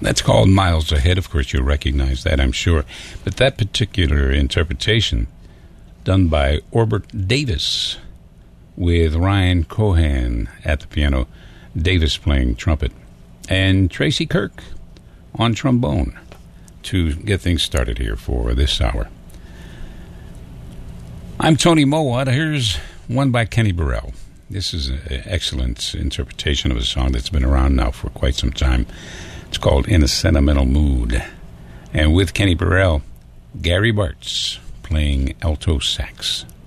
That's called Miles Ahead. Of course, you'll recognize that, I'm sure. But that particular interpretation, done by Orbert Davis, with Ryan Cohan at the piano, Davis playing trumpet, and Tracy Kirk on trombone, to get things started here for this hour. I'm Tony Mowat. Here's one by Kenny Burrell. This is an excellent interpretation of a song that's been around now for quite some time. It's called In a Sentimental Mood. And with Kenny Burrell, Gary Bartz playing alto sax.